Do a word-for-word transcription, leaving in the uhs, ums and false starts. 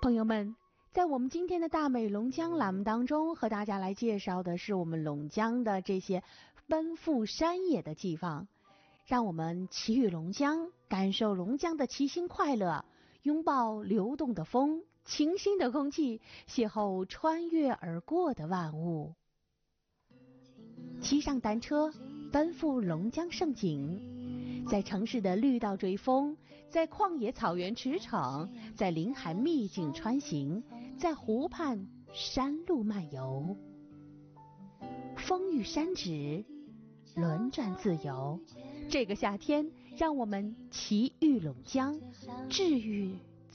朋友们，在我们今天的大美龙江栏目当中，和大家来介绍的是我们龙江的这些奔赴山野的地方。让我们骑驭龙江，感受龙江的骑行快乐，拥抱流动的风，清新的空气，邂逅穿越而过的万物。骑上单车，奔赴龙江胜景，在城市的绿道追风，在旷野草原驰骋，在林海秘境穿行，在湖畔山路漫游。风遇山直，轮转自由。这个夏天，让我们骑驭龙江，治愈